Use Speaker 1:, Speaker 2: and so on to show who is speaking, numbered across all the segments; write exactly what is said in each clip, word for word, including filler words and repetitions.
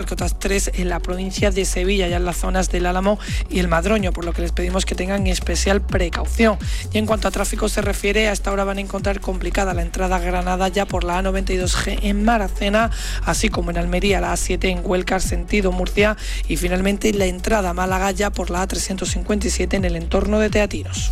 Speaker 1: que otras tres en la provincia de Sevilla, ya en las zonas del Álamo y el Madroño, por lo que les pedimos que tengan especial precaución. Y en cuanto a tráfico se refiere, a esta hora van a encontrar complicada la entrada a Granada ya por la A noventa y dos G en Maracena, así como en Almería la A siete en Huelcar sentido Murcia y finalmente la entrada a Málaga ya por la A trescientos cincuenta y siete en el entorno de Teatinos.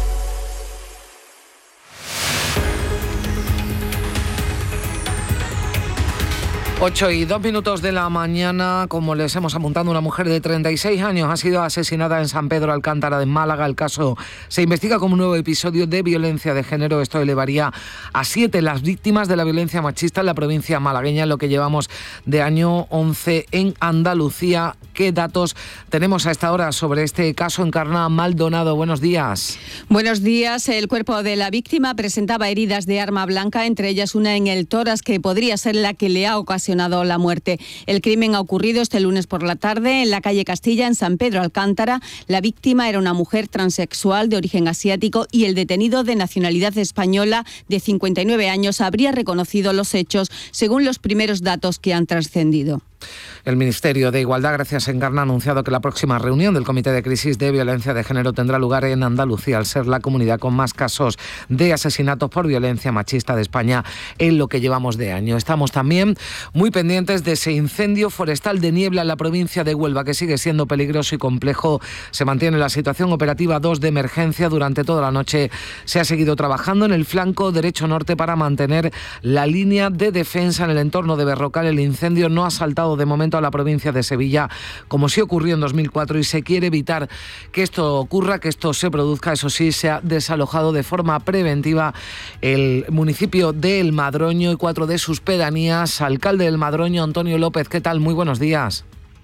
Speaker 2: Ocho y dos minutos de la mañana, como les hemos apuntado, una mujer de treinta y seis años ha sido asesinada en San Pedro Alcántara de Málaga. El caso se investiga como un nuevo episodio de violencia de género. Esto elevaría a siete las víctimas de la violencia machista en la provincia malagueña, en lo que llevamos de año once en Andalucía. ¿Qué datos tenemos a esta hora sobre este caso? Encarna Maldonado, buenos días.
Speaker 3: Buenos días. El cuerpo de la víctima presentaba heridas de arma blanca, entre ellas una en el tórax que podría ser la que le ha ocasionado la muerte. El crimen ha ocurrido este lunes por la tarde en la calle Castilla, en San Pedro Alcántara. La víctima era una mujer transexual de origen asiático y el detenido, de nacionalidad española, de cincuenta y nueve años, habría reconocido los hechos, según los primeros datos que han trascendido.
Speaker 2: El Ministerio de Igualdad, gracias Encarna, ha anunciado que la próxima reunión del Comité de Crisis de Violencia de Género tendrá lugar en Andalucía, al ser la comunidad con más casos de asesinatos por violencia machista de España en lo que llevamos de año. Estamos también muy pendientes de ese incendio forestal de Niebla en la provincia de Huelva, que sigue siendo peligroso y complejo. Se mantiene la situación operativa dos de emergencia. Durante toda la noche se ha seguido trabajando en el flanco derecho norte para mantener la línea de defensa en el entorno de Berrocal. El incendio no ha saltado de momento a la provincia de Sevilla, como sí ocurrió en dos mil cuatro, y se quiere evitar que esto ocurra, que esto se produzca. Eso sí, se ha desalojado de forma preventiva el municipio de El Madroño y cuatro de sus pedanías. Alcalde del Madroño, Antonio López, ¿qué tal? Muy buenos días.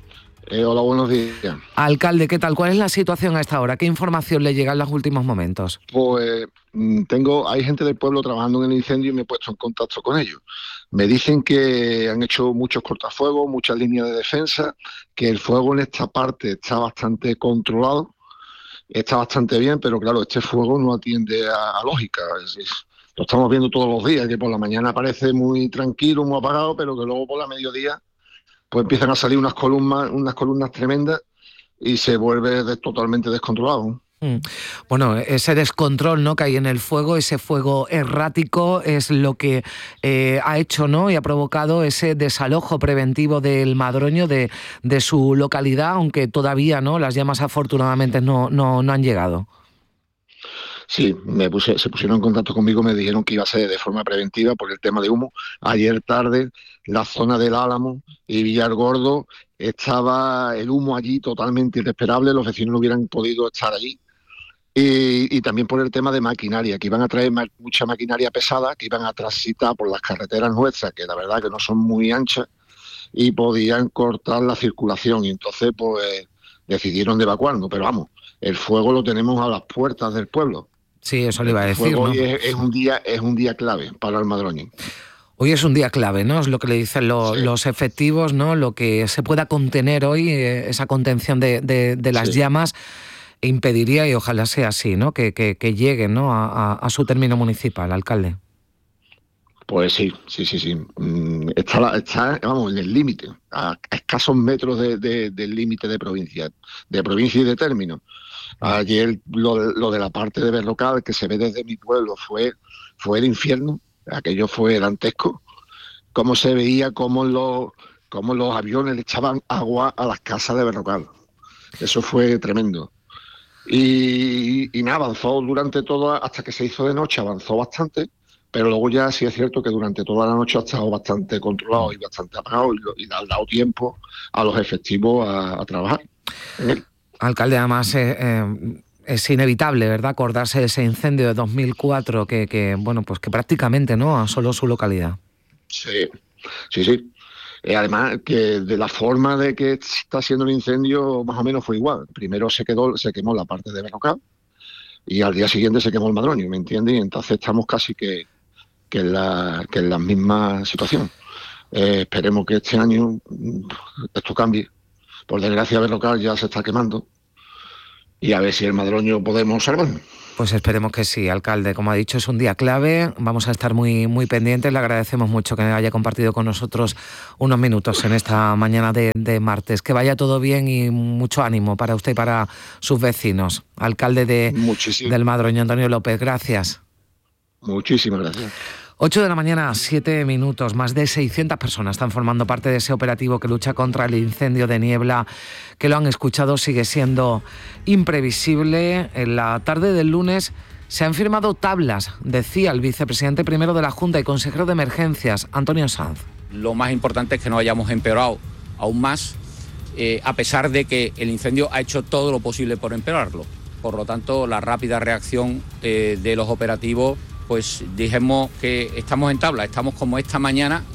Speaker 4: Eh, hola, buenos días.
Speaker 2: Alcalde, ¿qué tal? ¿Cuál es la situación a esta hora? ¿Qué información le llega en los últimos momentos?
Speaker 4: Pues tengo, hay gente del pueblo trabajando en el incendio y me he puesto en contacto con ellos. Me dicen que han hecho muchos cortafuegos, muchas líneas de defensa, que el fuego en esta parte está bastante controlado, está bastante bien, pero claro, este fuego no atiende a, a lógica. Es, es, lo estamos viendo todos los días, que por la mañana parece muy tranquilo, muy apagado, pero que luego por la mediodía pues empiezan a salir unas columnas, unas columnas tremendas y se vuelve de, totalmente descontrolado.
Speaker 2: Bueno, ese descontrol, ¿no?, que hay en el fuego, ese fuego errático, es lo que eh, ha hecho, ¿no?, y ha provocado ese desalojo preventivo del Madroño, de, de su localidad, aunque todavía, ¿no?, las llamas afortunadamente no, no, no han llegado.
Speaker 4: Sí, me puse, se pusieron en contacto conmigo, me dijeron que iba a ser de forma preventiva por el tema de humo. Ayer tarde, la zona del Álamo y Villargordo, estaba el humo allí totalmente irrespirable, los vecinos no hubieran podido estar allí. Y, y también por el tema de maquinaria, que iban a traer ma- mucha maquinaria pesada, que iban a transitar por las carreteras nuestras, que la verdad que no son muy anchas, y podían cortar la circulación. Y entonces, pues, decidieron de evacuarnos. Pero vamos, el fuego lo tenemos a las puertas del pueblo.
Speaker 2: Sí, eso le iba a decir,
Speaker 4: el fuego
Speaker 2: ¿no?
Speaker 4: Hoy es, es, un día, es un día clave para el Madroño.
Speaker 2: Hoy es un día clave, ¿no? Es lo que le dicen lo, sí. los efectivos, ¿no? Lo que se pueda contener hoy, eh, esa contención de, de, de las sí. llamas, impediría, y ojalá sea así, ¿no?, que, que, que lleguen, ¿no?, a, a, a su término municipal, alcalde.
Speaker 4: Pues sí, sí, sí, sí. Está, está vamos, en el límite, a escasos metros de, de, del límite de provincia, de provincia y de término. Ayer lo, lo de la parte de Berrocal, que se ve desde mi pueblo, fue, fue el infierno. Aquello fue dantesco. Cómo se veía, cómo los, cómo los aviones le echaban agua a las casas de Berrocal. Eso fue tremendo. Y, y nada, avanzó durante todo, hasta que se hizo de noche, avanzó bastante, pero luego ya sí es cierto que durante toda la noche ha estado bastante controlado y bastante apagado, y, y le ha dado tiempo a los efectivos a, a trabajar en él.
Speaker 2: Alcalde, además eh, eh, es inevitable, ¿verdad?, acordarse de ese incendio de dos mil cuatro que, que bueno, pues que prácticamente, ¿no?, asoló su localidad.
Speaker 4: Sí, sí, sí. Eh, además, que de la forma de que está siendo el incendio, más o menos fue igual. Primero se quedó, se quemó la parte de Berrocal y al día siguiente se quemó el Madroño, ¿me entiendes? Y entonces estamos casi que, que, en, la, que en la misma situación. Eh, esperemos que este año esto cambie. Por desgracia, Berrocal ya se está quemando y a ver si el Madroño podemos salvarlo.
Speaker 2: Pues esperemos que sí, alcalde. Como ha dicho, es un día clave. Vamos a estar muy, muy pendientes. Le agradecemos mucho que haya compartido con nosotros unos minutos en esta mañana de, de martes. Que vaya todo bien y mucho ánimo para usted y para sus vecinos. Alcalde de, del Madroño, Antonio López, gracias.
Speaker 4: Muchísimas gracias.
Speaker 2: ocho de la mañana, siete minutos. Más de seiscientas personas están formando parte de ese operativo que lucha contra el incendio de Niebla, que lo han escuchado, sigue siendo imprevisible. En la tarde del lunes se han firmado tablas, decía el vicepresidente primero de la Junta y consejero de Emergencias, Antonio Sanz.
Speaker 5: Lo más importante es que no hayamos empeorado aún más, eh, a pesar de que el incendio ha hecho todo lo posible por empeorarlo. Por lo tanto, la rápida reacción eh, de los operativos, pues dijimos que estamos en tabla, estamos como esta mañana.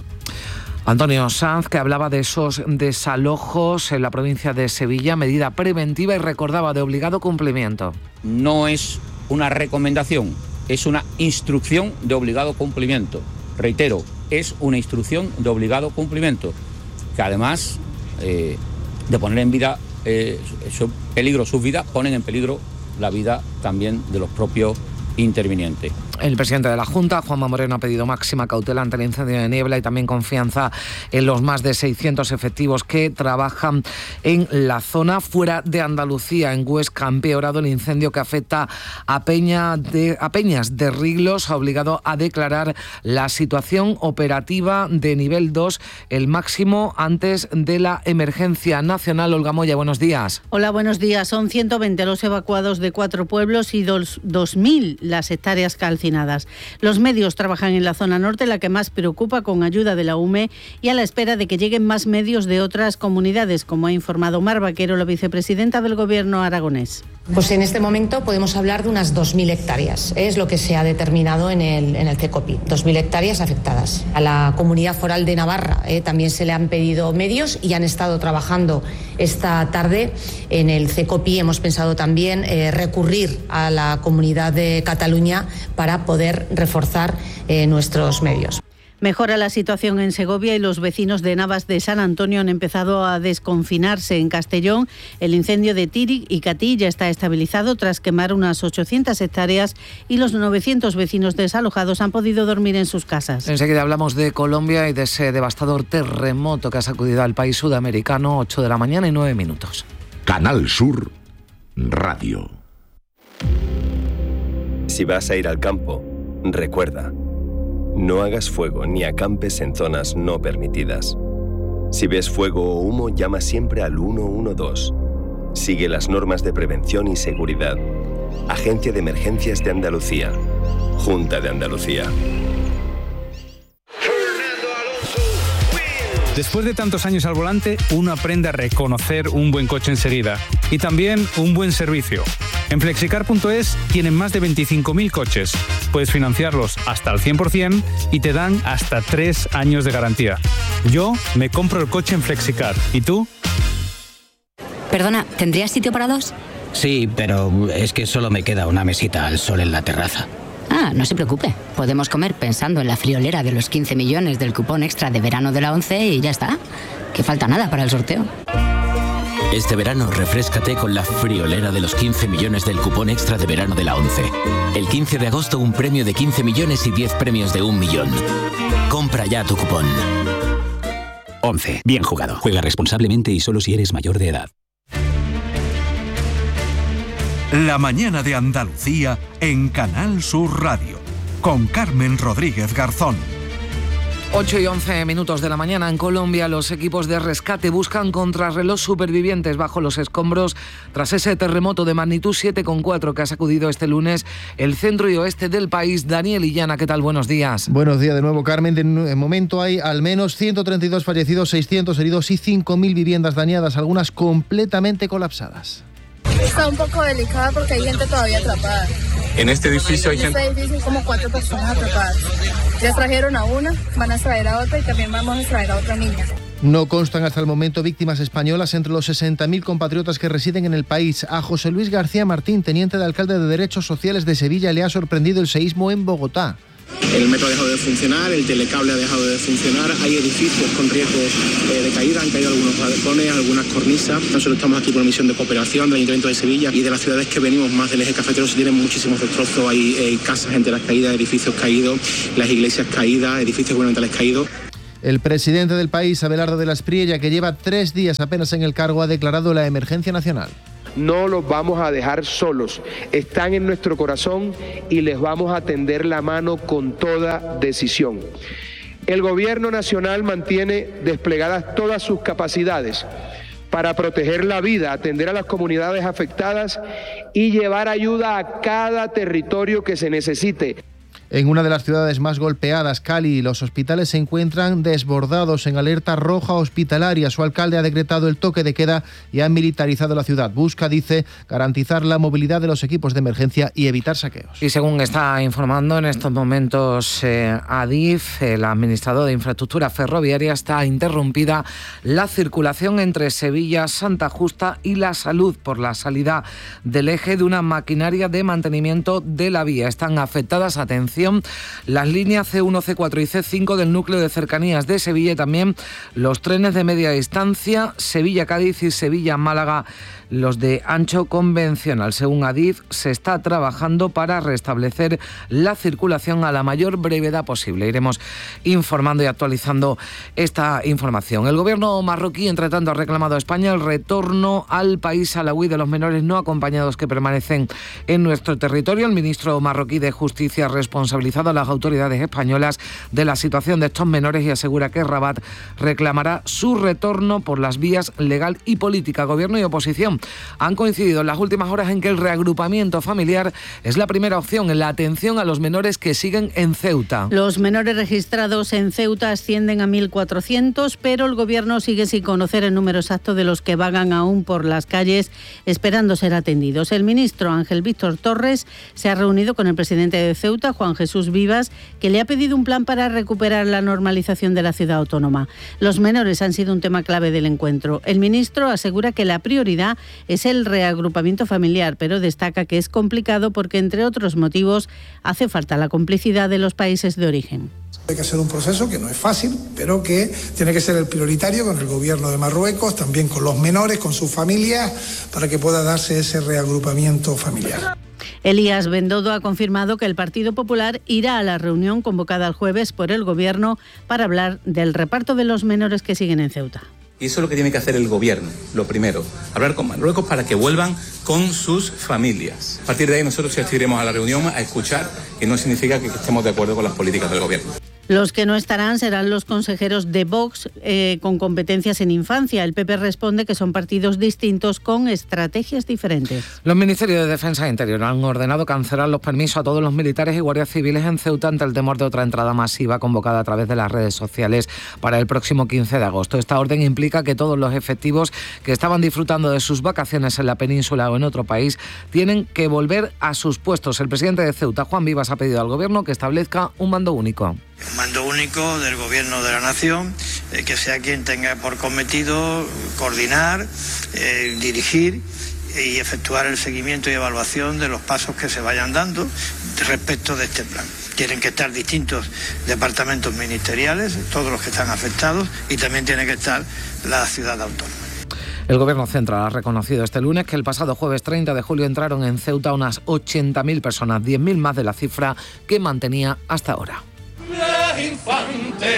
Speaker 2: Antonio Sanz, que hablaba de esos desalojos en la provincia de Sevilla, medida preventiva y recordaba de obligado cumplimiento.
Speaker 5: No es una recomendación, es una instrucción de obligado cumplimiento. Reitero, es una instrucción de obligado cumplimiento, que además eh, de poner en vida, eh, su peligro sus vidas, ponen en peligro la vida también de los propios interviniente.
Speaker 2: El presidente de la Junta, Juanma Moreno, ha pedido máxima cautela ante el incendio de Niebla y también confianza en los más de seiscientos efectivos que trabajan en la zona. Fuera de Andalucía, en Huesca, ha empeorado el incendio que afecta a, Peña de, a Peñas de Riglos. Ha obligado a declarar la situación operativa de nivel dos, el máximo antes de la emergencia nacional. Olga Moya, buenos días.
Speaker 6: Hola, buenos días. Son ciento veinte los evacuados de cuatro pueblos y dos mil las hectáreas calcinadas. Los medios trabajan en la zona norte, la que más preocupa, con ayuda de la U M E y a la espera de que lleguen más medios de otras comunidades, como ha informado Mar Vaquero, la vicepresidenta del Gobierno aragonés.
Speaker 7: Pues en este momento podemos hablar de unas dos mil hectáreas. Es lo que se ha determinado en el, en el CECOPI. dos mil hectáreas afectadas. A la Comunidad Foral de Navarra eh, también se le han pedido medios y han estado trabajando esta tarde en el CECOPI. Hemos pensado también eh, recurrir a la Comunidad de Cataluña para poder reforzar eh, nuestros medios.
Speaker 6: Mejora la situación en Segovia y los vecinos de Navas de San Antonio han empezado a desconfinarse. En Castellón, el incendio de Tírig y Catí ya está estabilizado tras quemar unas ochocientas hectáreas y los novecientos vecinos desalojados han podido dormir en sus casas.
Speaker 2: Enseguida hablamos de Colombia y de ese devastador terremoto que ha sacudido al país sudamericano. ocho de la mañana y nueve minutos.
Speaker 8: Canal Sur Radio.
Speaker 9: Si vas a ir al campo, recuerda: no hagas fuego ni acampes en zonas no permitidas. Si ves fuego o humo, llama siempre al uno uno dos. Sigue las normas de prevención y seguridad. Agencia de Emergencias de Andalucía. Junta de Andalucía.
Speaker 10: Después de tantos años al volante, uno aprende a reconocer un buen coche enseguida y también un buen servicio. En flexicar punto es tienen más de veinticinco mil coches. Puedes financiarlos hasta el cien por ciento y te dan hasta tres años de garantía. Yo me compro el coche en Flexicar. ¿Y tú?
Speaker 11: Perdona, ¿tendrías sitio para dos?
Speaker 12: Sí, pero es que solo me queda una mesita al sol en la terraza.
Speaker 11: Ah, no se preocupe. Podemos comer pensando en la friolera de los quince millones del cupón extra de verano de la ONCE y ya está. Que falta nada para el sorteo.
Speaker 13: Este verano refréscate con la friolera de los quince millones del cupón extra de verano de la ONCE. El quince de agosto un premio de quince millones y diez premios de un millón. Compra ya tu cupón.
Speaker 12: ONCE. Bien jugado. Juega responsablemente y solo si eres mayor de edad.
Speaker 8: La mañana de Andalucía en Canal Sur Radio, con Carmen Rodríguez Garzón.
Speaker 2: ocho y once minutos de la mañana en Colombia, los equipos de rescate buscan contrarreloj supervivientes bajo los escombros tras ese terremoto de magnitud siete coma cuatro que ha sacudido este lunes el centro y oeste del país. Daniel Illana, ¿qué tal? Buenos días.
Speaker 14: Buenos días de nuevo, Carmen. De momento hay al menos ciento treinta y dos fallecidos, seiscientos heridos y cinco mil viviendas dañadas, algunas completamente colapsadas.
Speaker 15: Está un poco delicada porque hay gente todavía atrapada.
Speaker 10: En este edificio hay gente...
Speaker 15: En este edificio hay como cuatro personas atrapadas. Ya trajeron a una, van a traer a otra y también vamos a traer a otra niña.
Speaker 14: No constan hasta el momento víctimas españolas entre los sesenta mil compatriotas que residen en el país. A José Luis García Martín, teniente de alcalde de Derechos Sociales de Sevilla, le ha sorprendido el seísmo en Bogotá.
Speaker 16: El metro ha dejado de funcionar, el telecable ha dejado de funcionar, hay edificios con riesgo eh, de caída, han caído algunos balcones, algunas cornisas. Nosotros estamos aquí por misión de cooperación del Ayuntamiento de Sevilla y de las ciudades que venimos más del eje cafetero se tienen muchísimos destrozos, hay eh, casas enteras caídas, edificios caídos, las iglesias caídas, edificios gubernamentales caídos.
Speaker 14: El presidente del país, Abelardo de la Espriella, que lleva tres días apenas en el cargo, ha declarado la emergencia nacional.
Speaker 17: No los vamos a dejar solos, están en nuestro corazón y les vamos a tender la mano con toda decisión. El Gobierno Nacional mantiene desplegadas todas sus capacidades para proteger la vida, atender a las comunidades afectadas y llevar ayuda a cada territorio que se necesite.
Speaker 14: En una de las ciudades más golpeadas, Cali, los hospitales se encuentran desbordados en alerta roja hospitalaria. Su alcalde ha decretado el toque de queda y ha militarizado la ciudad. Busca, dice, garantizar la movilidad de los equipos de emergencia y evitar saqueos.
Speaker 2: Y según está informando en estos momentos eh, Adif, el administrador de infraestructura ferroviaria, está interrumpida la circulación entre Sevilla, Santa Justa y La Salud por la salida del eje de una maquinaria de mantenimiento de la vía. Están afectadas, atención, las líneas C uno, C cuatro y C cinco del núcleo de cercanías de Sevilla y también los trenes de media distancia Sevilla-Cádiz y Sevilla-Málaga, los de ancho convencional. Según Adif, se está trabajando para restablecer la circulación a la mayor brevedad posible. Iremos informando y actualizando esta información. El gobierno marroquí, entre tanto, ha reclamado a España el retorno al país alauí de los menores no acompañados que permanecen en nuestro territorio. El ministro marroquí de Justicia ha responsabilizado a las autoridades españolas de la situación de estos menores y asegura que Rabat reclamará su retorno por las vías legal y política. Gobierno y oposición han coincidido en las últimas horas en que el reagrupamiento familiar es la primera opción en la atención a los menores que siguen en Ceuta.
Speaker 6: Los menores registrados en Ceuta ascienden a mil cuatrocientos, pero el Gobierno sigue sin conocer el número exacto de los que vagan aún por las calles esperando ser atendidos. El ministro Ángel Víctor Torres se ha reunido con el presidente de Ceuta, Juan Jesús Vivas, que le ha pedido un plan para recuperar la normalización de la ciudad autónoma. Los menores han sido un tema clave del encuentro. El ministro asegura que la prioridad es el reagrupamiento familiar, pero destaca que es complicado porque, entre otros motivos, hace falta la complicidad de los países de origen.
Speaker 18: Hay que hacer un proceso que no es fácil, pero que tiene que ser el prioritario con el gobierno de Marruecos, también con los menores, con sus familias, para que pueda darse ese reagrupamiento familiar.
Speaker 6: Elías Bendodo ha confirmado que el Partido Popular irá a la reunión convocada el jueves por el Gobierno para hablar del reparto de los menores que siguen en Ceuta.
Speaker 19: Y eso es lo que tiene que hacer el gobierno, lo primero, hablar con Marruecos para que vuelvan con sus familias. A partir de ahí nosotros asistiremos a la reunión a escuchar, y no significa que estemos de acuerdo con las políticas del gobierno.
Speaker 6: Los que no estarán serán los consejeros de Vox eh, con competencias en infancia. El P P responde que son partidos distintos con estrategias diferentes.
Speaker 2: Los ministerios de Defensa e Interior han ordenado cancelar los permisos a todos los militares y guardias civiles en Ceuta ante el temor de otra entrada masiva convocada a través de las redes sociales para el próximo quince de agosto. Esta orden implica que todos los efectivos que estaban disfrutando de sus vacaciones en la península o en otro país tienen que volver a sus puestos. El presidente de Ceuta, Juan Vivas, ha pedido al gobierno que establezca un mando único.
Speaker 20: Un mando único del Gobierno de la Nación, eh, que sea quien tenga por cometido coordinar, eh, dirigir y efectuar el seguimiento y evaluación de los pasos que se vayan dando respecto de este plan. Tienen que estar distintos departamentos ministeriales, todos los que están afectados, y también tiene que estar la ciudad autónoma.
Speaker 2: El Gobierno central ha reconocido este lunes que el pasado jueves treinta de julio entraron en Ceuta unas ochenta mil personas, diez mil más de la cifra que mantenía hasta ahora.
Speaker 21: Infante,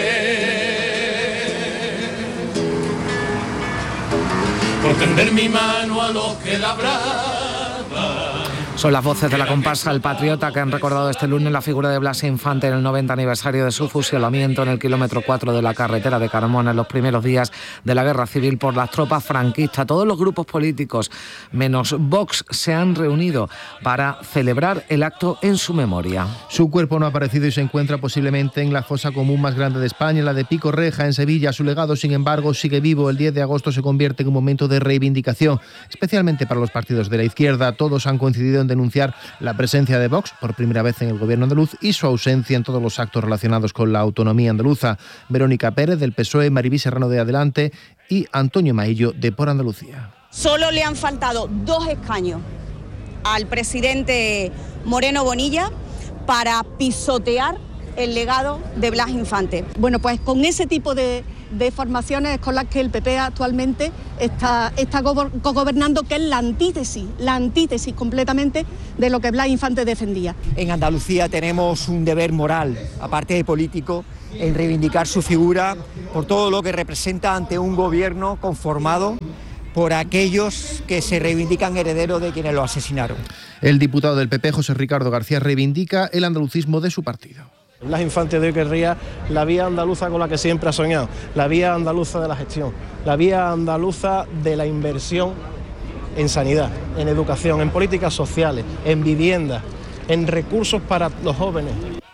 Speaker 21: por tender mi mano a los que labraba.
Speaker 2: Son las voces de la comparsa El Patriota que han recordado este lunes la figura de Blas Infante en el noventa aniversario de su fusilamiento en el kilómetro cuatro de la carretera de Carmona en los primeros días de la guerra civil por las tropas franquistas. Todos los grupos políticos, menos Vox, se han reunido para celebrar el acto en su memoria.
Speaker 14: Su cuerpo no ha aparecido y se encuentra posiblemente en la fosa común más grande de España, la de Pico Reja, en Sevilla. Su legado, sin embargo, sigue vivo. El diez de agosto se convierte en un momento de reivindicación, especialmente para los partidos de la izquierda. Todos han coincidido en denunciar la presencia de Vox por primera vez en el gobierno andaluz y su ausencia en todos los actos relacionados con la autonomía andaluza. Verónica Pérez, del P S O E, Maribí Serrano, de Adelante, y Antonio Maillo, de Por Andalucía.
Speaker 22: Solo le han faltado dos escaños al presidente Moreno Bonilla para pisotear el legado de Blas Infante. Bueno, pues con ese tipo de, de formaciones con las que el P P actualmente está, está gobernando, que es la antítesis, la antítesis completamente de lo que Blas Infante defendía.
Speaker 1: En Andalucía tenemos un deber moral, aparte de político, en reivindicar su figura por todo lo que representa ante un gobierno conformado por aquellos que se reivindican herederos de quienes lo asesinaron.
Speaker 14: El diputado del P P, José Ricardo García, reivindica el andalucismo de su partido.
Speaker 3: Blas Infante de hoy querría la vía andaluza con la que siempre ha soñado, la vía andaluza de la gestión, la vía andaluza de la inversión en sanidad, en educación, en políticas sociales, en vivienda, en recursos para los jóvenes.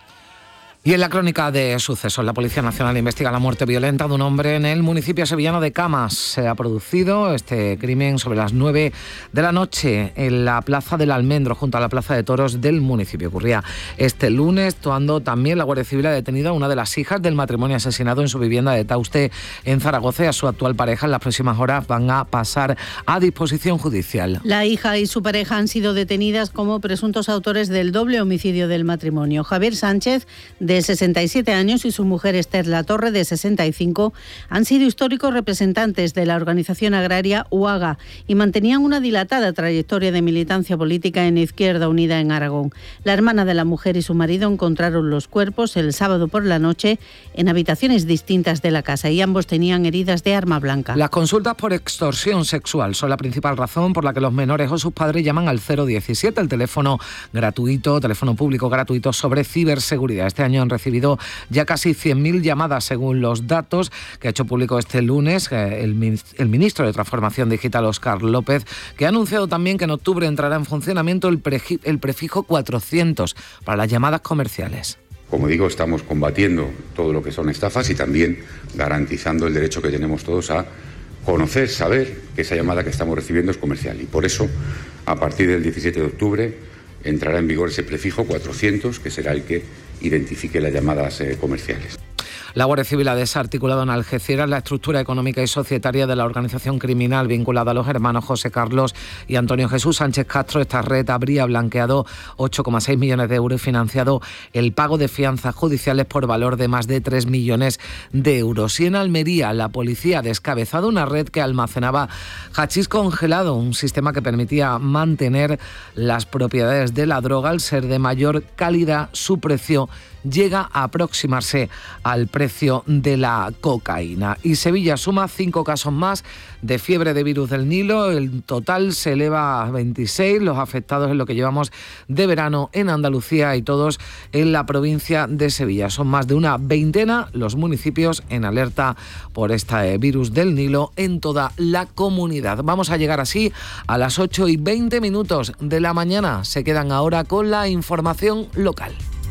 Speaker 2: Y en la crónica de sucesos, la Policía Nacional investiga la muerte violenta de un hombre en el municipio sevillano de Camas. Se ha producido este crimen sobre las nueve de la noche en la Plaza del Almendro, junto a la Plaza de Toros del municipio. Ocurría este lunes, cuando también la Guardia Civil ha detenido a una de las hijas del matrimonio asesinado en su vivienda de Tauste, en Zaragoza, y a su actual pareja. En las próximas horas van a pasar a disposición judicial.
Speaker 6: La hija y su pareja han sido detenidas como presuntos autores del doble homicidio del matrimonio. Javier Sánchez, de de sesenta y siete años, y su mujer Esther Latorre, de sesenta y cinco, han sido históricos representantes de la organización agraria UAGA y mantenían una dilatada trayectoria de militancia política en Izquierda Unida en Aragón. La hermana de la mujer y su marido encontraron los cuerpos el sábado por la noche en habitaciones distintas de la casa, y ambos tenían heridas de arma blanca.
Speaker 2: Las consultas por extorsión sexual son la principal razón por la que los menores o sus padres llaman al cero diecisiete, el teléfono gratuito, teléfono público gratuito sobre ciberseguridad. Este año han recibido ya casi cien mil llamadas, según los datos que ha hecho público este lunes el ministro de Transformación Digital, Óscar López, que ha anunciado también que en octubre entrará en funcionamiento el, pre- el prefijo cuatrocientos para las llamadas comerciales.
Speaker 23: Como digo, estamos combatiendo todo lo que son estafas y también garantizando el derecho que tenemos todos a conocer, saber que esa llamada que estamos recibiendo es comercial. Y por eso, a partir del diecisiete de octubre, entrará en vigor ese prefijo cuatrocientos, que será el que identifique las llamadas eh, comerciales.
Speaker 2: La Guardia Civil ha desarticulado en Algeciras la estructura económica y societaria de la organización criminal vinculada a los hermanos José Carlos y Antonio Jesús Sánchez Castro. Esta red habría blanqueado ocho coma seis millones de euros y financiado el pago de fianzas judiciales por valor de más de tres millones de euros. Y en Almería, la policía ha descabezado una red que almacenaba hachís congelado, un sistema que permitía mantener las propiedades de la droga. Al ser de mayor calidad, su precio llega a aproximarse al precio de la cocaína. Y Sevilla suma cinco casos más de fiebre de virus del Nilo. El total se eleva a veintiséis, los afectados en lo que llevamos de verano en Andalucía, y todos en la provincia de Sevilla. Son más de una veintena los municipios en alerta por este virus del Nilo en toda la comunidad. Vamos a llegar así a las ocho y veinte minutos de la mañana. Se quedan ahora con la información local.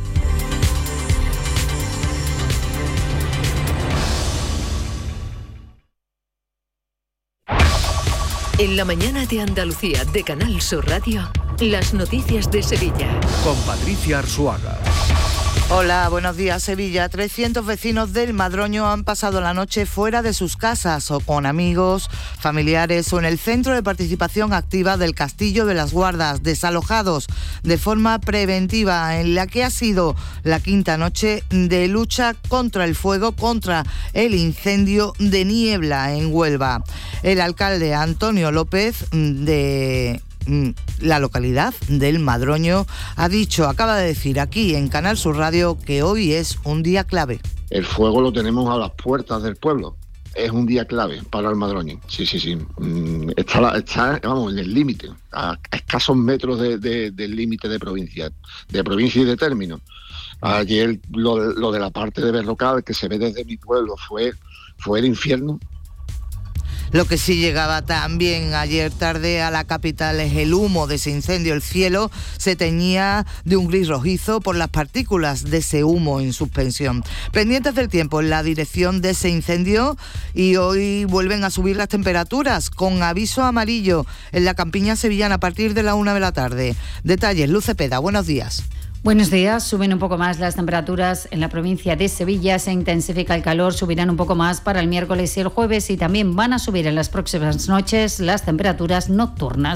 Speaker 24: En la mañana de Andalucía de Canal Sur Radio, las noticias de Sevilla.
Speaker 8: Con Patricia Arzuaga.
Speaker 25: Hola, buenos días. Sevilla. trescientos vecinos del Madroño han pasado la noche fuera de sus casas o con amigos, familiares o en el Centro de Participación Activa del Castillo de las Guardas, desalojados de forma preventiva, en la que ha sido la quinta noche de lucha contra el fuego, contra el incendio de Niebla en Huelva. El alcalde Antonio López de la localidad del Madroño ha dicho, acaba de decir aquí en Canal Sur Radio, que hoy es un día clave.
Speaker 4: El fuego lo tenemos a las puertas del pueblo. Es un día clave para el Madroño. Sí, sí, sí. Está, está vamos, en el límite, a escasos metros de, de, del límite de provincia, de provincia y de término. Ayer lo, lo de la parte de Berrocal, que se ve desde mi pueblo, fue, fue el infierno.
Speaker 25: Lo que sí llegaba también ayer tarde a la capital es el humo de ese incendio. El cielo se teñía de un gris rojizo por las partículas de ese humo en suspensión. Pendientes del tiempo en la dirección de ese incendio, y hoy vuelven a subir las temperaturas con aviso amarillo en la campiña sevillana a partir de la una de la tarde. Detalles, Luz Cepeda, buenos días.
Speaker 26: Buenos días. Suben un poco más las temperaturas en la provincia de Sevilla, se intensifica el calor, subirán un poco más para el miércoles y el jueves, y también van a subir en las próximas noches las temperaturas nocturnas.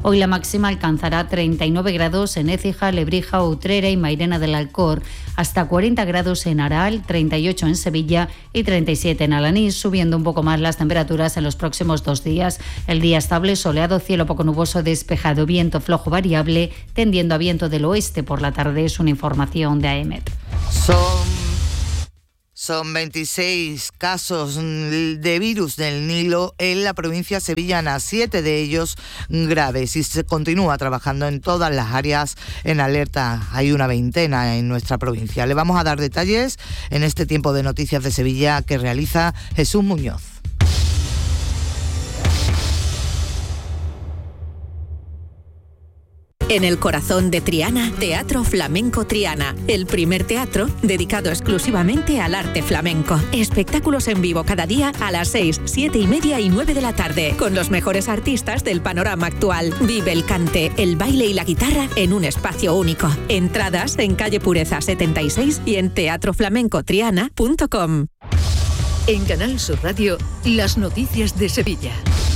Speaker 26: Hoy la máxima alcanzará treinta y nueve grados en Écija, Lebrija, Utrera y Mairena del Alcor, hasta cuarenta grados en Aral, treinta y ocho en Sevilla y treinta y siete en Alanís, subiendo un poco más las temperaturas en los próximos dos días. El día estable, soleado, cielo poco nuboso, despejado, viento flojo variable, tendiendo a viento del oeste por la tarde. Es una información de AEMET.
Speaker 25: Son... Son veintiséis casos de virus del Nilo en la provincia sevillana, siete de ellos graves, y se continúa trabajando en todas las áreas en alerta. Hay una veintena en nuestra provincia. Le vamos a dar detalles en este tiempo de Noticias de Sevilla que realiza Jesús Muñoz.
Speaker 5: En el corazón de Triana, Teatro Flamenco Triana, el primer teatro dedicado exclusivamente al arte flamenco. Espectáculos en vivo cada día a las seis, siete y media y nueve de la tarde, con los mejores artistas del panorama actual. Vive el cante, el baile y la guitarra en un espacio único. Entradas en calle Pureza setenta y seis y en teatro flamenco triana punto com.
Speaker 24: En Canal Sur Radio, las noticias de Sevilla.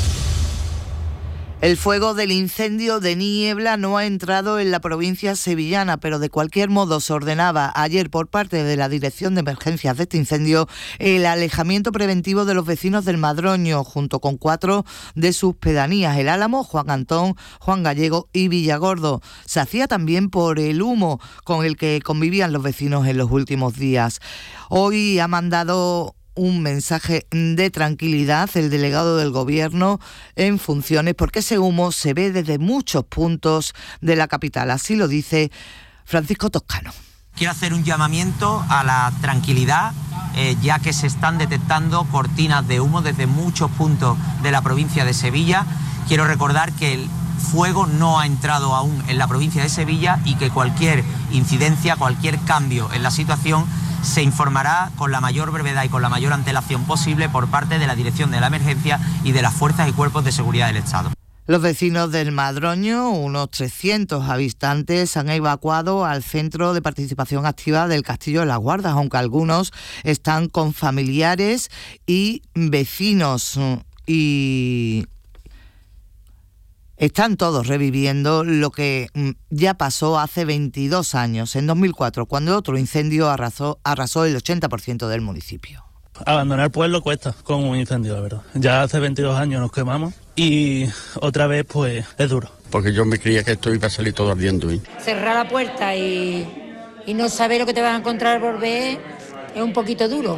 Speaker 25: El fuego del incendio de Niebla no ha entrado en la provincia sevillana, pero de cualquier modo se ordenaba ayer por parte de la Dirección de Emergencias de este incendio el alejamiento preventivo de los vecinos del Madroño, junto con cuatro de sus pedanías, El Álamo, Juan Antón, Juan Gallego y Villagordo. Se hacía también por el humo con el que convivían los vecinos en los últimos días. Hoy ha mandado un mensaje de tranquilidad el delegado del Gobierno en funciones, porque ese humo se ve desde muchos puntos de la capital. Así lo dice Francisco Toscano.
Speaker 7: Quiero hacer un llamamiento a la tranquilidad, eh, ya que se están detectando cortinas de humo desde muchos puntos de la provincia de Sevilla. Quiero recordar que el fuego no ha entrado aún en la provincia de Sevilla y que cualquier incidencia, cualquier cambio en la situación se informará con la mayor brevedad y con la mayor antelación posible por parte de la Dirección de la Emergencia y de las fuerzas y cuerpos de seguridad del Estado.
Speaker 25: Los vecinos del Madroño, unos trescientos habitantes, han evacuado al Centro de Participación Activa del Castillo de las Guardas, aunque algunos están con familiares y vecinos y están todos reviviendo lo que ya pasó hace veintidós años, en dos mil cuatro, cuando otro incendio arrasó, arrasó el ochenta por ciento del municipio.
Speaker 9: Abandonar el pueblo cuesta con un incendio, la verdad. Ya hace veintidós años nos quemamos y otra vez pues es duro.
Speaker 11: Porque yo me creía que esto iba a salir todo ardiendo. ¿eh?
Speaker 12: Cerrar la puerta y, y no saber lo que te vas a encontrar por ver es un poquito duro.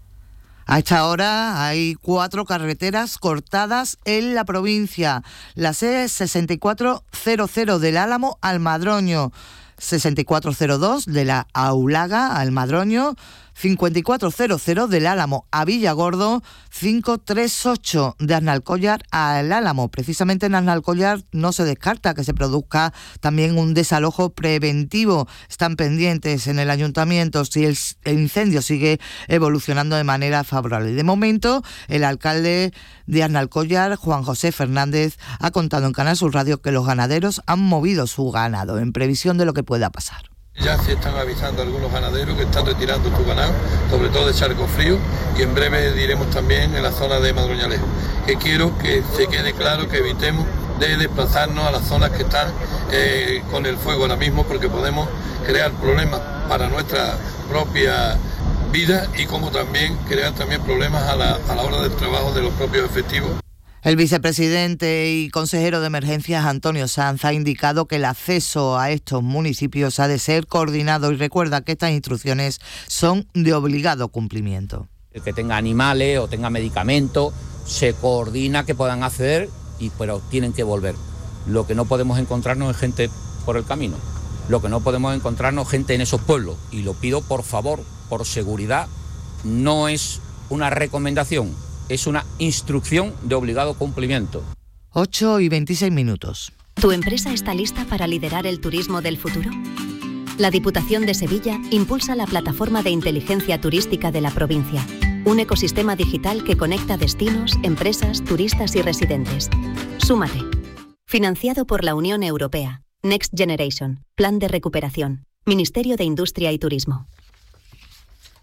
Speaker 25: A esta hora hay cuatro carreteras cortadas en la provincia. La C sesenta y cuatro cero cero del Álamo al Madroño, sesenta y cuatro cero dos de la Aulaga al Madroño, cincuenta y cuatro cero cero del Álamo a Villagordo, quinientos treinta y ocho de Arnalcollar al Álamo. Precisamente en Arnalcollar no se descarta que se produzca también un desalojo preventivo. Están pendientes en el ayuntamiento si el, el incendio sigue evolucionando de manera favorable. De momento, el alcalde de Arnalcollar, Juan José Fernández, ha contado en Canal Sur Radio que los ganaderos han movido su ganado en previsión de lo que pueda pasar.
Speaker 13: Ya se están avisando algunos ganaderos que están retirando su ganado, sobre todo de Charco Frío, y en breve diremos también en la zona de Madroñalejo, que quiero que se quede claro que evitemos de desplazarnos a las zonas que están eh, con el fuego ahora mismo, porque podemos crear problemas para nuestra propia vida y como también crear también problemas a la, a la hora del trabajo de los propios efectivos.
Speaker 25: El vicepresidente y consejero de Emergencias, Antonio Sanz, ha indicado que el acceso a estos municipios ha de ser coordinado y recuerda que estas instrucciones son de obligado cumplimiento.
Speaker 27: El que tenga animales o tenga medicamentos, se coordina que puedan acceder, y, pero tienen que volver. Lo que no podemos encontrarnos es gente por el camino. Lo que no podemos encontrarnos es gente en esos pueblos. Y lo pido por favor, por seguridad, no es una recomendación. Es una instrucción de obligado cumplimiento.
Speaker 25: ocho y veintiséis minutos.
Speaker 28: ¿Tu empresa está lista para liderar el turismo del futuro? La Diputación de Sevilla impulsa la plataforma de inteligencia turística de la provincia, un ecosistema digital que conecta destinos, empresas, turistas y residentes. Súmate. Financiado por la Unión Europea. Next Generation. Plan de recuperación. Ministerio de Industria y Turismo.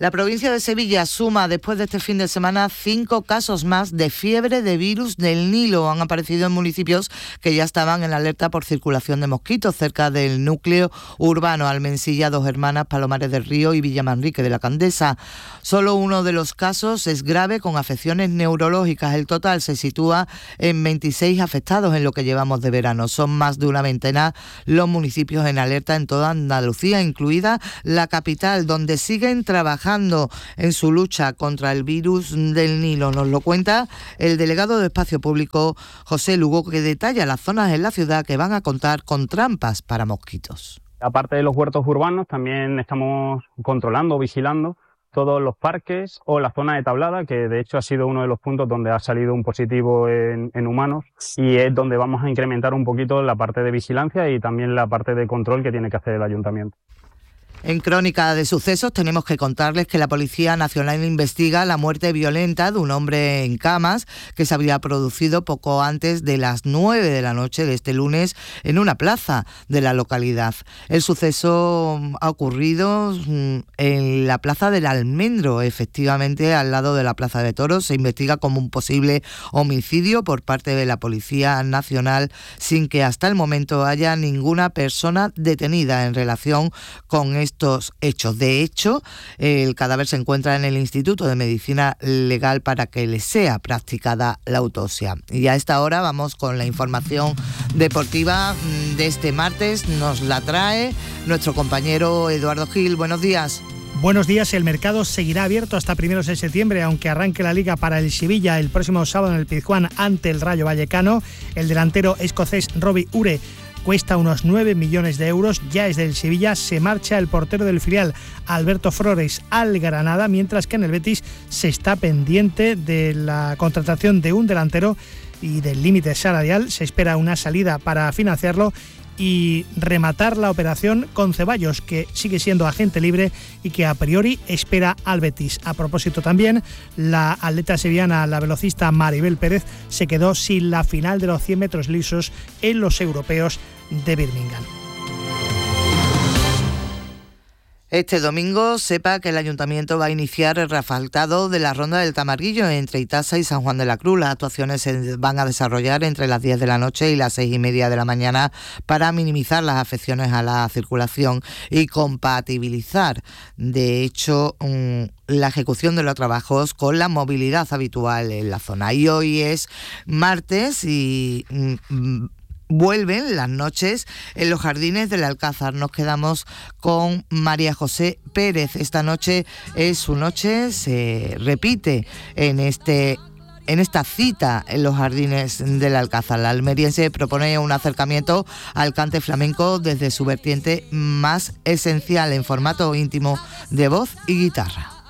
Speaker 25: La provincia de Sevilla suma después de este fin de semana cinco casos más de fiebre de virus del Nilo. Han aparecido en municipios que ya estaban en alerta por circulación de mosquitos cerca del núcleo urbano: Almensilla, Dos Hermanas, Palomares del Río y Villamanrique de la Candesa. Solo uno de los casos es grave, con afecciones neurológicas. El total se sitúa en veintiséis afectados en lo que llevamos de verano. Son más de una veintena los municipios en alerta en toda Andalucía, incluida la capital, donde siguen trabajando en su lucha contra el virus del Nilo. Nos lo cuenta el delegado de Espacio Público, José Lugo, que detalla las zonas en la ciudad que van a contar con trampas para mosquitos.
Speaker 10: Aparte de los huertos urbanos, también estamos controlando, vigilando todos los parques o la zona de tablada, que de hecho ha sido uno de los puntos donde ha salido un positivo en, en humanos, y es donde vamos a incrementar un poquito la parte de vigilancia y también la parte de control que tiene que hacer el ayuntamiento.
Speaker 25: En Crónica de Sucesos tenemos que contarles que la Policía Nacional investiga la muerte violenta de un hombre en camas que se habría producido poco antes de las nueve de la noche de este lunes en una plaza de la localidad. El suceso ha ocurrido en la Plaza del Almendro, efectivamente al lado de la Plaza de Toros. Se investiga como un posible homicidio por parte de la Policía Nacional, sin que hasta el momento haya ninguna persona detenida en relación con este estos hechos. De hecho, el cadáver se encuentra en el Instituto de Medicina Legal para que le sea practicada la autopsia. Y a esta hora vamos con la información deportiva de este martes. Nos la trae nuestro compañero Eduardo Gil. Buenos días.
Speaker 15: Buenos días. El mercado seguirá abierto hasta primeros de septiembre, aunque arranque la Liga para el Sevilla el próximo sábado en el Pizjuán ante el Rayo Vallecano. El delantero escocés Robbie Ure cuesta unos nueve millones de euros, ya es del Sevilla. Se marcha el portero del filial, Alberto Flores, al Granada, mientras que en el Betis se está pendiente de la contratación de un delantero y del límite salarial. Se espera una salida para financiarlo y rematar la operación con Ceballos, que sigue siendo agente libre y que a priori espera al Betis. A propósito también, la atleta sevillana, la velocista Maribel Pérez, se quedó sin la final de los cien metros lisos en los europeos de Birmingham.
Speaker 25: Este domingo sepa que el Ayuntamiento va a iniciar el reasfaltado de la Ronda del Tamarguillo entre Itasa y San Juan de la Cruz. Las actuaciones se van a desarrollar entre las diez de la noche y las seis y media de la mañana para minimizar las afecciones a la circulación y compatibilizar, de hecho, la ejecución de los trabajos con la movilidad habitual en la zona. Y hoy es martes y vuelven las noches en los jardines del Alcázar. Nos quedamos con María José Pérez. Esta noche es su noche, se repite en este en esta cita en los jardines del Alcázar. La almeriense propone un acercamiento al cante flamenco desde su vertiente más esencial, en formato íntimo de voz y guitarra.